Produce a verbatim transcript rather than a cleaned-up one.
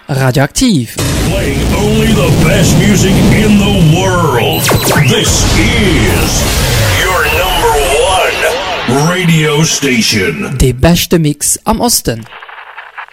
Radioaktiv. Playing only the best music in the world. This is your number one radio station. De beste Mix am Osten.